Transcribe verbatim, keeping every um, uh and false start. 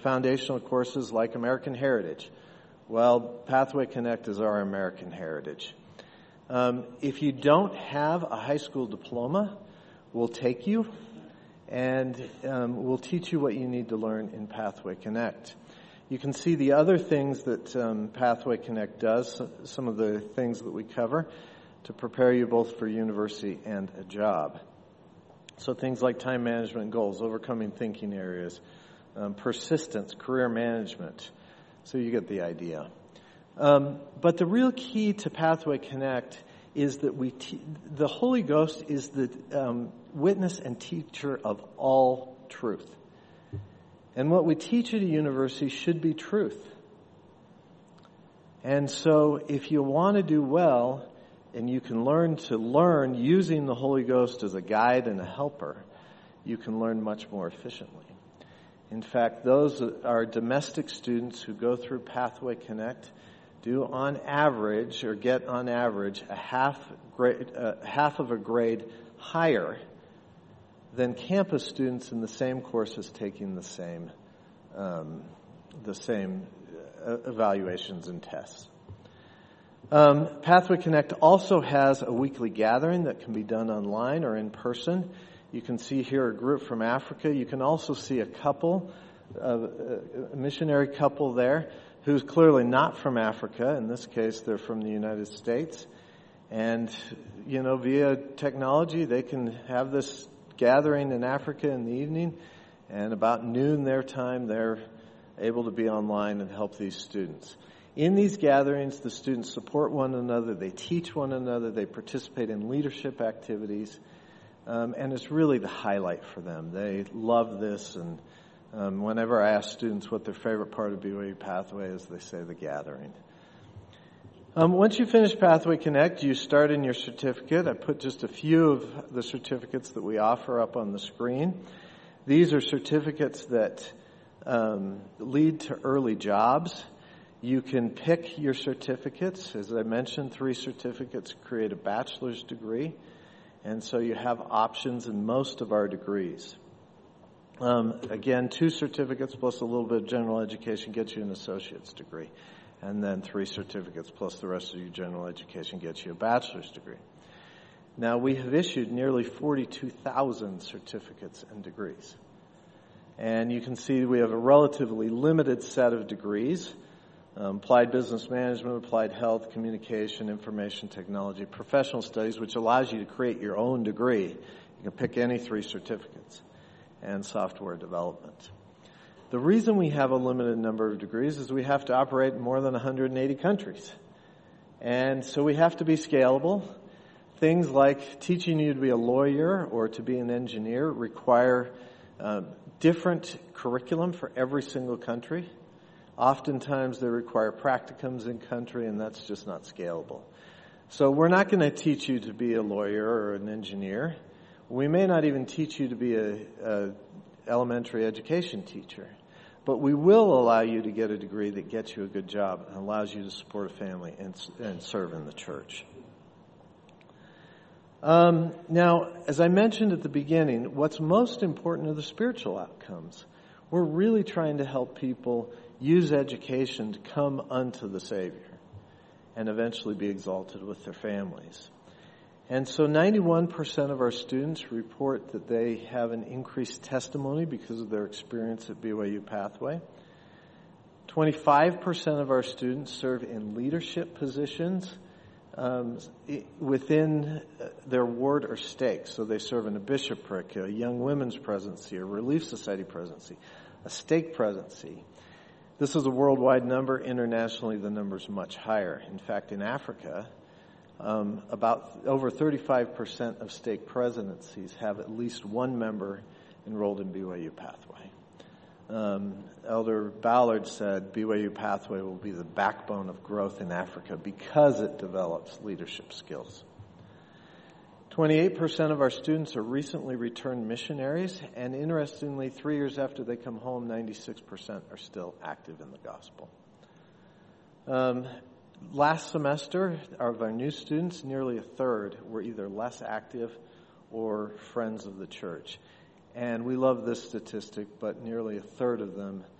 foundational courses like American Heritage. Well, Pathway Connect is our American Heritage. Um, if you don't have a high school diploma, we'll take you, and um, we'll teach you what you need to learn in Pathway Connect. You can see the other things that um, Pathway Connect does, some of the things that we cover to prepare you both for university and a job. So things like time management goals, overcoming thinking areas, um, persistence, career management. So you get the idea. Um, but the real key to Pathway Connect is that we te- the Holy Ghost is the um, witness and teacher of all truth. And what we teach at a university should be truth. And so if you want to do well, and you can learn to learn using the Holy Ghost as a guide and a helper, you can learn much more efficiently. In fact, those are domestic students who go through Pathway Connect do on average, or get on average, a half grade, uh, half of a grade higher than campus students in the same courses taking the same, um, the same uh, evaluations and tests. Um, Pathway Connect also has a weekly gathering that can be done online or in person. You can see here a group from Africa. You can also see a couple, uh, a missionary couple there, who's clearly not from Africa. In this case, they're from the United States. And, you know, via technology, they can have this gathering in Africa in the evening, and about noon their time, they're able to be online and help these students. In these gatherings, the students support one another, they teach one another, they participate in leadership activities, um, and it's really the highlight for them. They love this, and um, whenever I ask students what their favorite part of B Y U Pathway is, they say the gathering. Um, once you finish Pathway Connect, you start in your certificate. I put just a few of the certificates that we offer up on the screen. These are certificates that um, lead to early jobs. You can pick your certificates. As I mentioned, three certificates create a bachelor's degree. And so you have options in most of our degrees. Um, again, two certificates plus a little bit of general education gets you an associate's degree. And then three certificates plus the rest of your general education gets you a bachelor's degree. Now, we have issued nearly forty-two thousand certificates and degrees. And you can see we have a relatively limited set of degrees. Um, applied business management, applied health, communication, information technology, professional studies, which allows you to create your own degree. You can pick any three certificates, and software development. The reason we have a limited number of degrees is we have to operate in more than one hundred eighty countries. And so we have to be scalable. Things like teaching you to be a lawyer or to be an engineer require uh, different curriculum for every single country. Oftentimes they require practicums in country, and that's just not scalable. So we're not going to teach you to be a lawyer or an engineer. We may not even teach you to be a, a elementary education teacher. But we will allow you to get a degree that gets you a good job and allows you to support a family and, and serve in the church. Um, now, as I mentioned at the beginning, what's most important are the spiritual outcomes. We're really trying to help people use education to come unto the Savior and eventually be exalted with their families. And so ninety-one percent of our students report that they have an increased testimony because of their experience at B Y U Pathway. twenty-five percent of our students serve in leadership positions um, within their ward or stake. So they serve in a bishopric, a young women's presidency, a relief society presidency, a stake presidency. This is a worldwide number. Internationally, the number is much higher. In fact, in Africa, Um, about over thirty-five percent of stake presidencies have at least one member enrolled in B Y U Pathway. Um, Elder Ballard said B Y U Pathway will be the backbone of growth in Africa because it develops leadership skills. twenty-eight percent of our students are recently returned missionaries, and interestingly, three years after they come home, ninety-six percent are still active in the gospel. Um, Last semester, of our new students, nearly a third were either less active or friends of the church. And we love this statistic, but nearly a third of them